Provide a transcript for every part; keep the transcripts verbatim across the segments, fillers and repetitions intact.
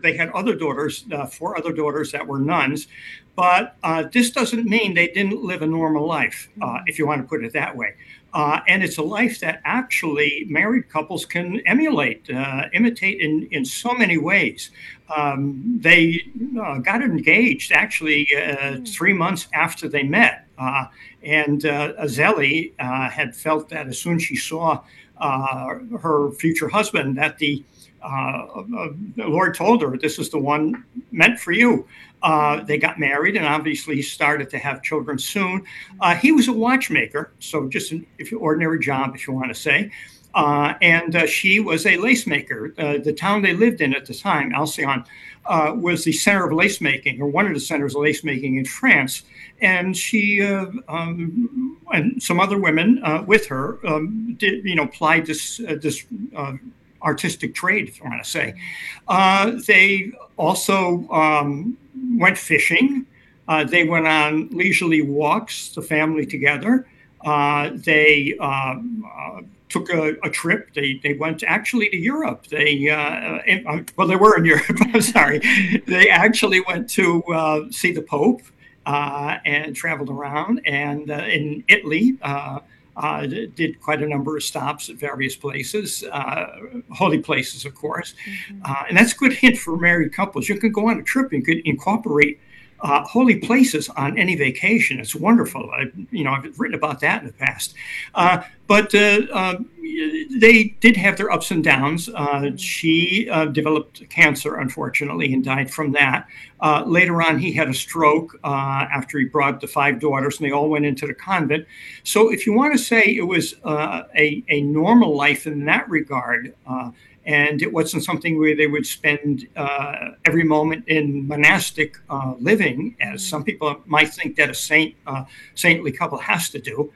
they had other daughters, uh, four other daughters that were nuns, but uh, this doesn't mean they didn't live a normal life, uh, if you want to put it that way. Uh, and it's a life that actually married couples can emulate, uh, imitate in, in so many ways. Um, they uh, got engaged actually uh, three months after they met. Uh, and uh, Azeli uh, had felt that as soon as she saw uh, her future husband, that the, uh, uh, the Lord told her, this is the one meant for you. Uh, they got married and obviously started to have children soon. Uh, he was a watchmaker, so just an if ordinary job, if you want to say. Uh, and uh, she was a lace maker. Uh, the town they lived in at the time, Alcyon, uh, was the center of lace making, or one of the centers of lace making in France. And she uh, um, and some other women uh, with her um, did, you know, plied this uh, this. Uh, artistic trade, if you want to say. Uh, they also um, went fishing. Uh, they went on leisurely walks, the family together. Uh, they uh, uh, took a, a trip. They they went actually to Europe. They uh, in, well, they were in Europe. I'm sorry. They actually went to uh, see the Pope uh, and traveled around. And uh, in Italy, uh, Uh, did quite a number of stops at various places, uh, holy places, of course. Mm-hmm. Uh, and that's a good hint for married couples. You can go on a trip and you could incorporate uh, holy places on any vacation. It's wonderful. I, you know, I've written about that in the past. Uh, but uh, uh, they did have their ups and downs. Uh, she uh, developed cancer, unfortunately, and died from that. Uh, later on, he had a stroke uh, after he brought the five daughters, and they all went into the convent. So if you want to say it was uh, a, a normal life in that regard, uh, and it wasn't something where they would spend uh, every moment in monastic uh, living, as some people might think that a saint, uh, saintly couple has to do.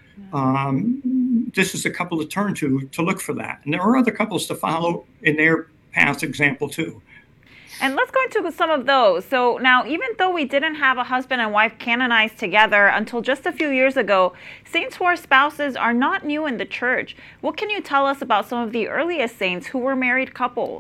Um, this is a couple to turn to to look for that. And there are other couples to follow in their path example too. And let's go into some of those. So now, even though we didn't have a husband and wife canonized together until just a few years ago, saints who are spouses are not new in the church. What can you tell us about some of the earliest saints who were married couples?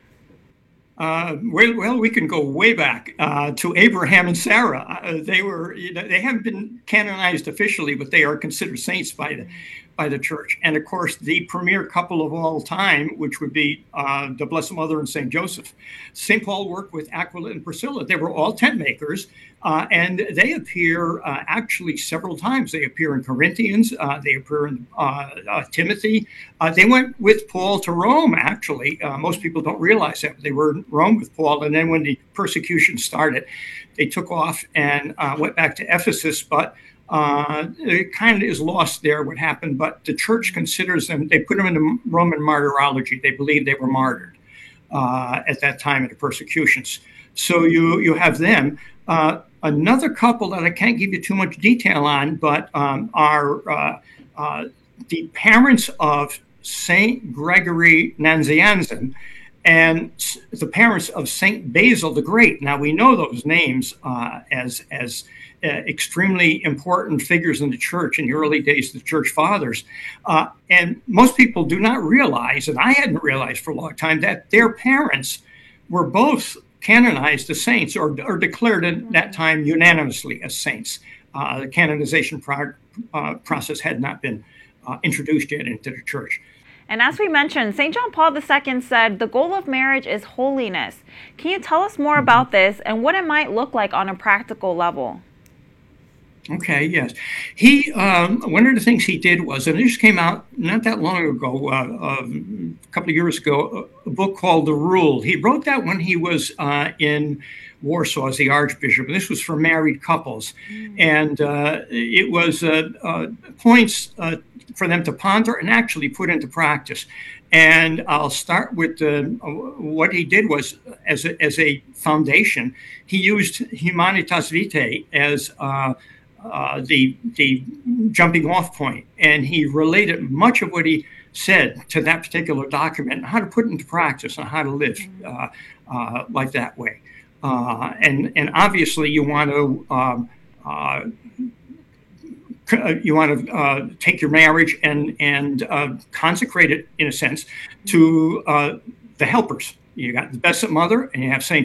Uh, well, well, we can go way back uh, to Abraham and Sarah. Uh, they were, you know, they haven't been canonized officially, but they are considered saints by the by the church. And of course, the premier couple of all time, which would be uh, the Blessed Mother and Saint Joseph. Saint Paul worked with Aquila and Priscilla. They were all tent makers, uh, and they appear uh, actually several times. They appear in Corinthians. Uh, they appear in uh, uh, Timothy. Uh, they went with Paul to Rome, actually. Uh, most people don't realize that. But they were in Rome with Paul, and then when the persecution started, they took off and uh, went back to Ephesus, but Uh, it kind of is lost there what happened, but the church considers them, they put them into Roman martyrology. They believe they were martyred uh, at that time of the persecutions. So you, you have them. Uh, another couple that I can't give you too much detail on, but um, are uh, uh, the parents of Saint Gregory Nazianzen and the parents of Saint Basil the Great. Now, we know those names uh, as, as Uh, extremely important figures in the church in the early days of the church fathers. Uh, and most people do not realize, and I hadn't realized for a long time, that their parents were both canonized as saints or, or declared at that time unanimously as saints. Uh, the canonization pro- uh, process had not been uh, introduced yet into the church. And as we mentioned, Saint John Paul the Second said, the goal of marriage is holiness. Can you tell us more about this and what it might look like on a practical level? Okay, yes. He, um, one of the things he did was, and it just came out not that long ago, uh, uh, a couple of years ago, a book called The Rule. He wrote that when he was uh, in Warsaw as the Archbishop. This was for married couples. Mm. And uh, it was uh, uh, points uh, for them to ponder and actually put into practice. And I'll start with uh, what he did was, as a, as a foundation, he used Humanitas Vitae as uh, Uh, the the jumping off point, and he related much of what he said to that particular document, how to put it into practice and how to live uh, uh, like that way. Uh, and and obviously you want to um, uh, you want to uh, take your marriage and and uh, consecrate it in a sense to uh, the helpers. You got the Blessed Mother, and you have Saint